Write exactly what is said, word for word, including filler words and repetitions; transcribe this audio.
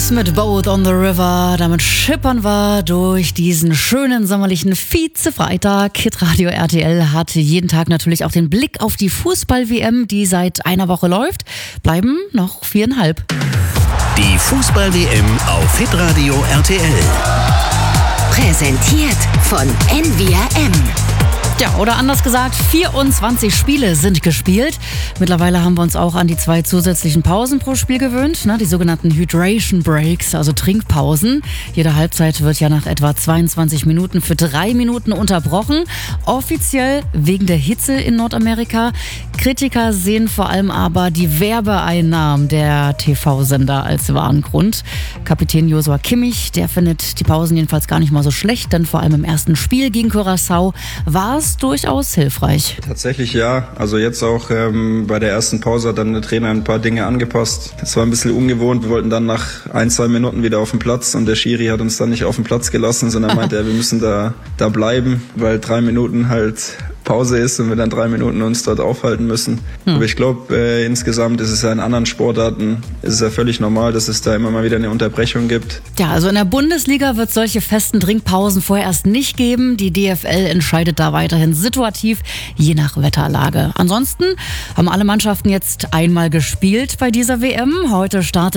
Jones mit Boat on the River. Damit schippern wir durch diesen schönen sommerlichen Vize-Freitag. Hitradio R T L hat jeden Tag natürlich auch den Blick auf die Fußball-W M, die seit einer Woche läuft. Bleiben noch viereinhalb. Die Fußball-W M auf Hitradio R T L. Präsentiert von N V R M. Ja, oder anders gesagt, vierundzwanzig Spiele sind gespielt. Mittlerweile haben wir uns auch an die zwei zusätzlichen Pausen pro Spiel gewöhnt, ne, die sogenannten Hydration Breaks, also Trinkpausen. Jede Halbzeit wird ja nach etwa zweiundzwanzig Minuten für drei Minuten unterbrochen. Offiziell wegen der Hitze in Nordamerika. Kritiker sehen vor allem aber die Werbeeinnahmen der T V-Sender als wahren Grund. Kapitän Joshua Kimmich, der findet die Pausen jedenfalls gar nicht mal so schlecht, denn vor allem im ersten Spiel gegen Curaçao war es durchaus hilfreich. Tatsächlich ja, also jetzt auch ähm, bei der ersten Pause hat dann der Trainer ein paar Dinge angepasst. Es war ein bisschen ungewohnt, wir wollten dann nach ein, zwei Minuten wieder auf den Platz und der Schiri hat uns dann nicht auf den Platz gelassen, sondern meinte er, wir müssen da, da bleiben, weil drei Minuten halt Pause ist und wir dann drei Minuten uns dort aufhalten müssen. Hm. Aber ich glaube, äh, insgesamt ist es ja in anderen Sportarten, ist es ja völlig normal, dass es da immer mal wieder eine Unterbrechung gibt. Ja, also in der Bundesliga wird es solche festen Trinkpausen vorerst nicht geben. Die D F L entscheidet da weiterhin situativ, je nach Wetterlage. Ansonsten haben alle Mannschaften jetzt einmal gespielt bei dieser W M. Heute startet